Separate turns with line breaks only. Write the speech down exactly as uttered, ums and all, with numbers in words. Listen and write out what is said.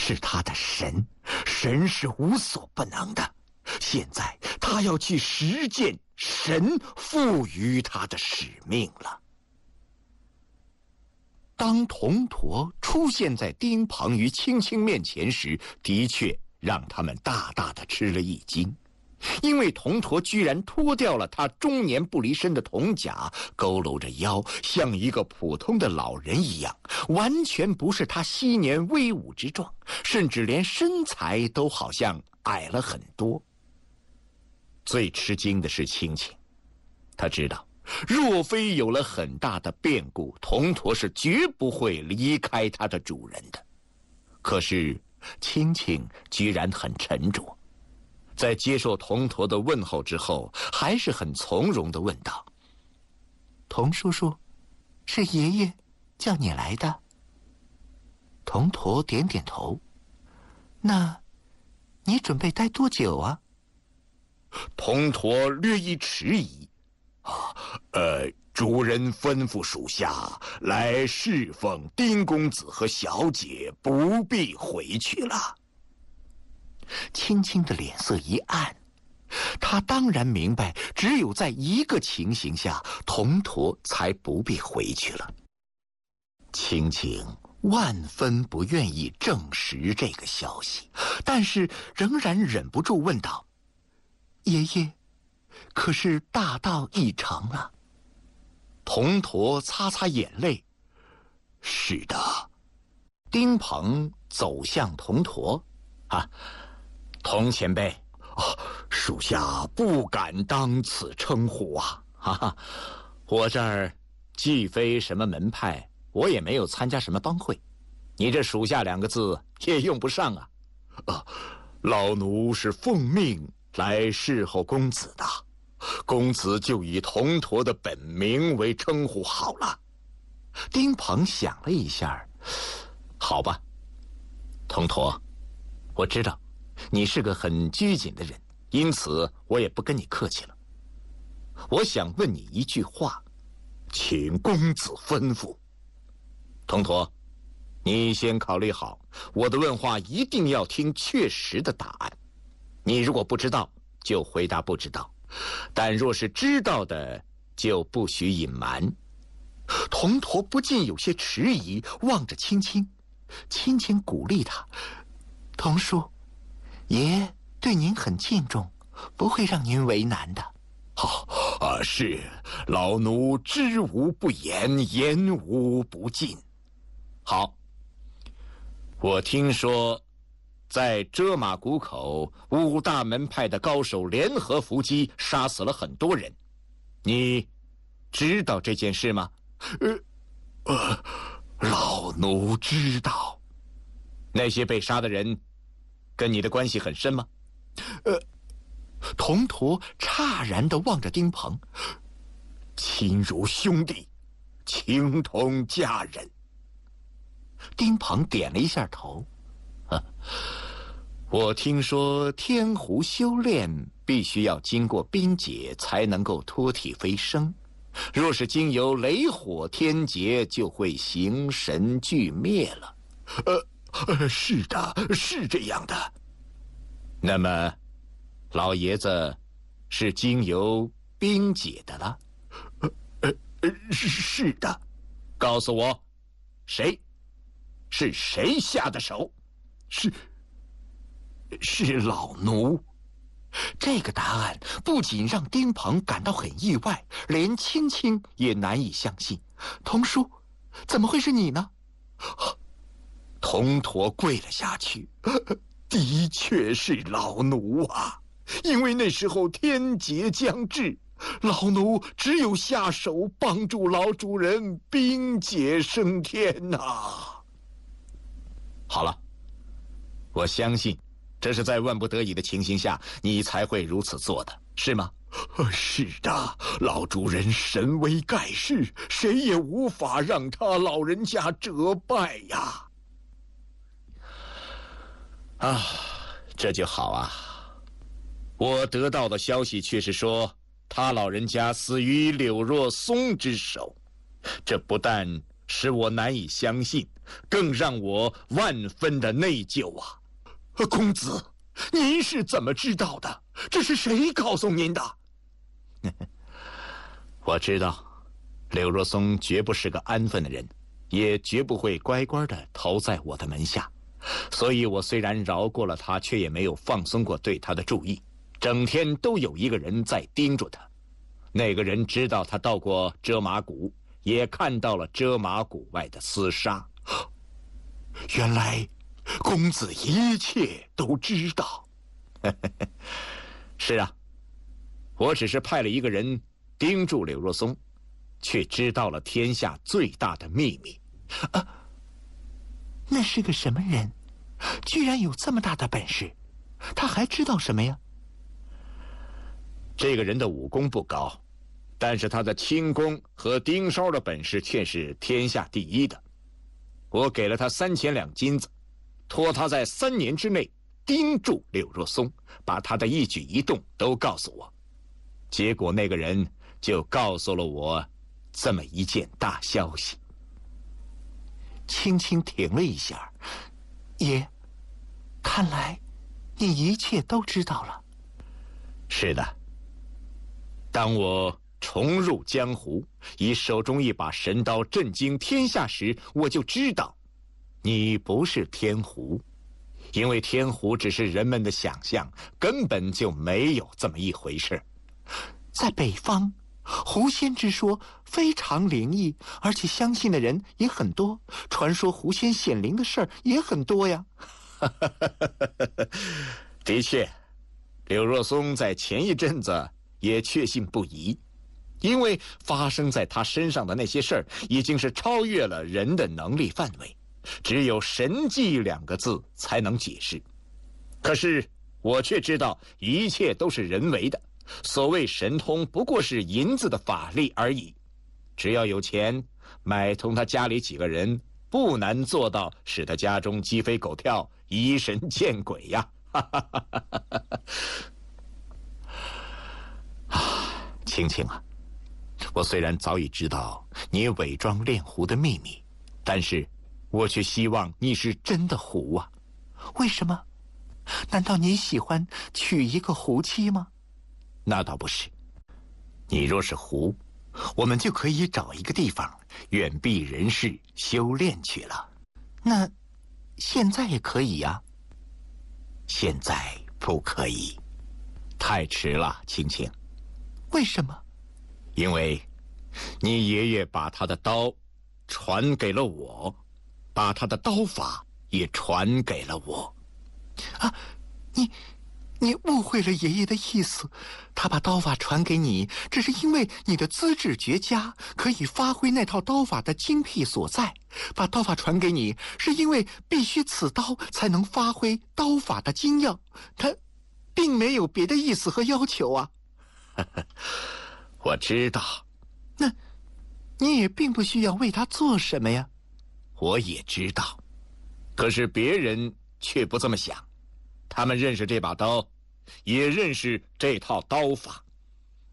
是他的神，神是无所不能的。现在他要去实践神赋予他的使命了。当铜驼出现在丁庞与青青面前时，的确让他们大大的吃了一惊。因为铜驼居然脱掉了他中年不离身的铜甲，佝偻着腰，像一个普通的老人一样，完全不是他昔年威武之状，甚至连身材都好像矮了很多。最吃惊的是青青，他知道若非有了很大的变故，铜驼是绝不会离开他的主人的。可是青青居然很沉着，在接受铜驼的问候之后，还是很从容地问道：“童叔叔，是爷爷叫你来的？”铜驼点点头。那，你准备待多久啊？铜驼略一迟疑。啊，呃，主人吩咐属下来侍奉丁公子和小姐，不必回去了。青青的脸色一暗，他当然明白，只有在一个情形下，铜驼才不必回去了。青青万分不愿意证实这个消息，但是仍然忍不住问道：“爷爷，可是大道已成了？”铜驼擦擦眼泪：“是的。”丁鹏走向铜驼：“啊，童前辈，啊，属下不敢当此称呼啊！哈哈，我这儿既非什么门派，我也没有参加什么帮会，你这属下两个字也用不上啊。啊，老奴是奉命来侍候公子的，公子就以铜驼的本名为称呼好了。”丁鹏想了一下：“好吧，铜驼，我知道你是个很拘谨的人，因此我也不跟你客气了。我想问你一句话，请公子吩咐。”铜驼，你先考虑好，我的问话一定要听确实的答案。你如果不知道，就回答不知道；但若是知道的，就不许隐瞒。铜驼不禁有些迟疑，望着青青。青青鼓励他：“童叔，爷对您很敬重，不会让您为难的。”“好，啊，是，老奴知无不言，言无不尽。”“好，我听说在遮马谷口，五大门派的高手联合伏击，杀死了很多人，你知道这件事吗？”“呃，呃，老奴知道。”“那些被杀的人跟你的关系很深吗？”“呃，铜驼诧然地望着丁鹏，亲如兄弟，情同家人。”丁鹏点了一下头。啊，我听说天狐修炼必须要经过冰解才能够脱体飞升，若是经由雷火天劫，就会形神俱灭了。”“呃。呃，是的，是这样的。”“那么，老爷子是经由冰解的了？”“呃呃，是是的。”“告诉我，谁？是谁下的手？”“是，是老奴。”这个答案不仅让丁鹏感到很意外，连青青也难以相信。“童叔，怎么会是你呢？”铜驼跪了下去：“的确是老奴啊，因为那时候天劫将至，老奴只有下手帮助老主人冰解升天呐。”“好了，我相信这是在万不得已的情形下你才会如此做的，是吗？”“是的，老主人神威盖世，谁也无法让他老人家折败呀。”“啊，这就好啊。我得到的消息却是说，他老人家死于柳若松之手，这不但使我难以相信，更让我万分的内疚啊！公子，您是怎么知道的？这是谁告诉您的？我知道，柳若松绝不是个安分的人，也绝不会乖乖的投在我的门下。所以我虽然饶过了他，却也没有放松过对他的注意，整天都有一个人在盯着他。那个人知道他到过遮马谷，也看到了遮马谷外的厮杀。原来公子一切都知道。是啊，我只是派了一个人盯住柳若松，却知道了天下最大的秘密。啊，那是个什么人？居然有这么大的本事？他还知道什么呀？这个人的武功不高，但是他的轻功和盯梢的本事却是天下第一的。我给了他三千两金子，托他在三年之内盯住柳若松，把他的一举一动都告诉我。结果那个人就告诉了我这么一件大消息。轻轻停了一下，爷，看来你一切都知道了。是的，当我重入江湖，以手中一把神刀震惊天下时，我就知道你不是天狐，因为天狐只是人们的想象，根本就没有这么一回事。在北方，狐仙之说非常灵异，而且相信的人也很多，传说狐仙显灵的事儿也很多呀。的确，柳若松在前一阵子也确信不疑，因为发生在他身上的那些事儿已经是超越了人的能力范围，只有神迹两个字才能解释。可是我却知道一切都是人为的，所谓神通不过是银子的法力而已，只要有钱，买通他家里几个人，不难做到使他家中鸡飞狗跳，疑神见鬼呀！青青啊，我虽然早已知道你伪装炼狐的秘密，但是我却希望你是真的狐啊。为什么？难道你喜欢娶一个狐妻吗？那倒不是。你若是狐，我们就可以找一个地方远避人世修炼去了。那现在也可以呀。现在不可以，太迟了，青青。为什么？因为你爷爷把他的刀传给了我，把他的刀法也传给了我。啊，你你误会了爷爷的意思，他把刀法传给你，只是因为你的资质绝佳，可以发挥那套刀法的精辟所在。把刀法传给你，是因为必须此刀才能发挥刀法的精要，他并没有别的意思和要求啊。我知道。那你也并不需要为他做什么呀。我也知道，可是别人却不这么想。他们认识这把刀，也认识这套刀法，